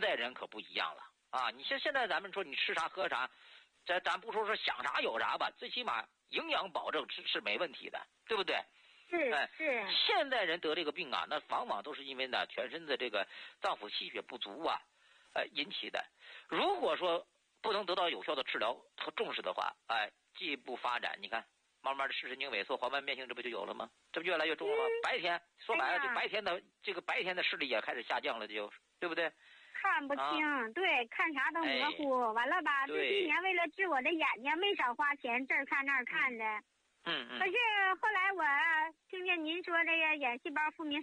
代人可不一样了啊！你像现在咱们说你吃啥喝啥，咱不说想啥有啥吧，最起码营养保证是没问题的，对不对？ 是。 现代人得这个病啊，那往往都是因为呢全身的这个脏腑气血不足啊，引起的。如果说不能得到有效的治疗和重视的话，进一步发展，你看慢慢的视神经萎缩、黄斑变性，这不就有了吗？这不越来越重了吗？白天说白了，就白天的视力也开始下降了，就对不对？ 看不清，对，看啥都模糊。完了吧？这一年为了治我的眼睛，没少花钱，这儿看那儿看的。可是后来我听见您说这个眼细胞复明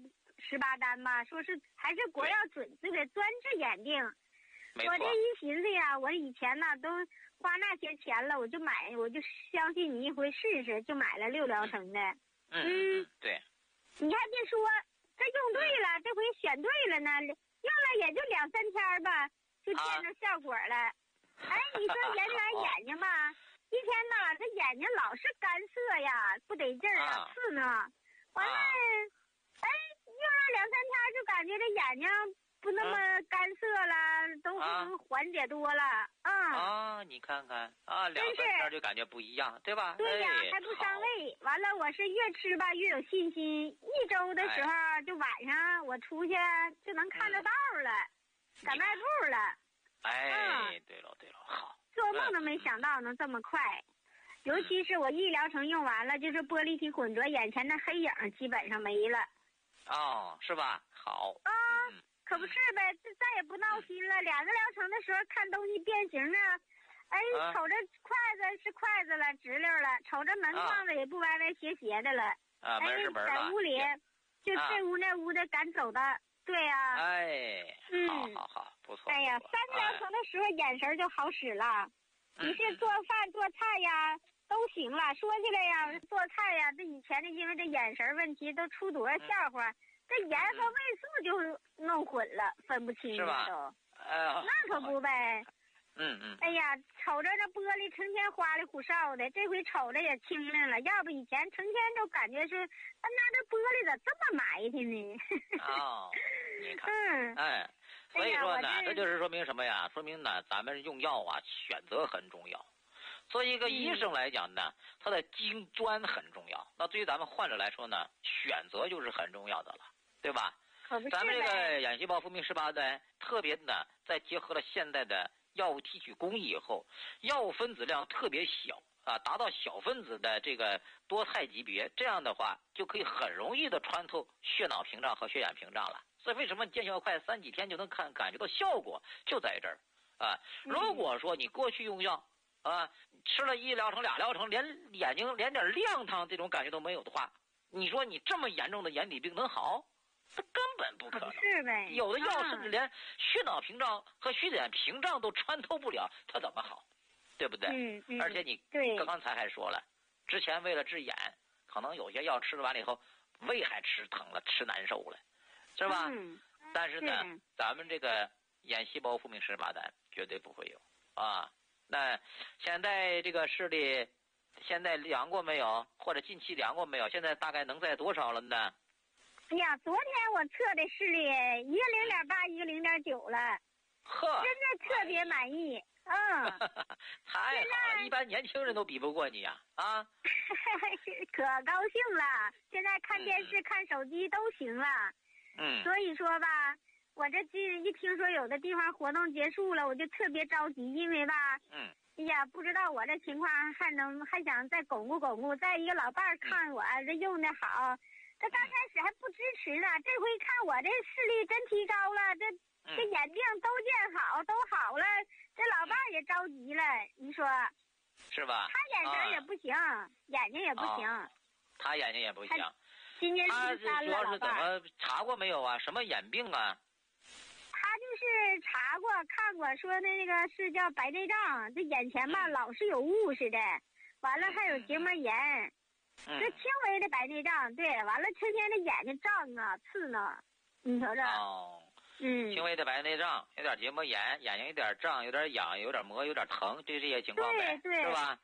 18单吧，说是还是国药准这个专治眼病。我这一寻思呀，我以前呢都花那些钱了，我就相信你一回试试，就买了6疗程的。 对。 你看这说这用对了，这回选对了呢，用了也就2-3天吧，就见着效果了。你说人咱眼睛吧，一天呐，这眼睛老是干涩呀，不得劲儿啊，刺呢。完了，用了2-3天就感觉这眼睛不那么干涩了，都缓解多了。 你看看2-3天就感觉不一样，对吧？ 对呀，还不伤胃。完了，我是越吃吧越有信心。1周的时候，就晚上我出去就能看着道了，赶迈步了。 对了，好。 做梦都没想到能这么快，尤其是我1疗程用完了，就是玻璃体混浊，眼前的黑影基本上没了。 是吧？好。 可不是呗，这再也不闹心了。2个疗程的时候看东西变形啊，瞅着筷子是筷子了，直溜了；瞅着门框子也不歪歪斜斜的了。 门是门了。 在屋里就这屋那屋的敢走的。对呀。 好，不错。 3个疗程的时候眼神就好使了。你是做饭做菜呀都行了。说起来呀，做菜呀，这以前的因为这眼神问题都出多少笑话。这盐和味素就弄混了，分不清了都。那可不呗。哎呀，瞅着这玻璃成天花里胡哨的，这回瞅着也清亮了。要不以前成天都感觉是，那这玻璃咋这么埋汰呢？ 你看，所以说呢，这就是说明什么呀？说明呢，咱们用药啊，选择很重要。作为一个医生来讲呢，他的精专很重要。那对于咱们患者来说呢，选择就是很重要的了。对吧？咱们这个眼细胞复明18单，特别呢，在结合了现代的药物提取工艺以后，药物分子量特别小达到小分子的这个多肽级别，这样的话就可以很容易的穿透血脑屏障和血眼屏障了。所以为什么见效快，3几天就能感觉到效果，就在这儿如果说你过去用药吃了1疗程、2疗程，连眼睛连点亮堂这种感觉都没有的话，你说你这么严重的眼底病能好？这根本不可能。 是呗。 有的药甚至连血脑屏障和血眼屏障都穿透不了，它怎么好？对不对？而且你刚才还说了，之前为了治眼，可能有些药吃完了以后，胃还吃疼了，吃难受了，是吧？但是呢，咱们这个眼细胞复明18单绝对不会有那现在这个视力，现在量过没有？或者近期量过没有？现在大概能在多少了呢？ 哎呀，昨天我测的视力一个0.8，一个0.9了，真的特别满意。 太好了，一般年轻人都比不过你呀可高兴了，现在看电视、看手机都行了。所以说吧，我这一听说有的地方活动结束了，我就特别着急，因为吧，哎呀，不知道我这情况还想再巩固巩固。再一个老伴儿看我这用的好，他刚开始还不支持呢，这回看我这视力真提高了，这眼病都见好，都好了，这老伴儿也着急了，你说是吧？ 他眼神也不行，眼睛也不行， 他眼睛也不行。 今年他 73了， 主要是怎么查过没有啊？什么眼病啊？ 他就是查过看过，说那个是叫白内障，这眼前吧老是有雾似的，完了还有结膜炎。这轻微的白内障，对，完了成天的眼睛胀啊刺呢，你瞅瞅。 轻微的白内障，有点结膜炎，眼睛有点胀，有点痒，有点磨，有点疼，这些情况呗， 对， 是吧？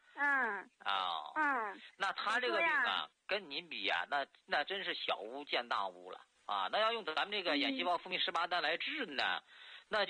那他这个病啊，跟您比呀，那真是小巫见大巫了那要用咱们这个眼细胞复明18单来治呢，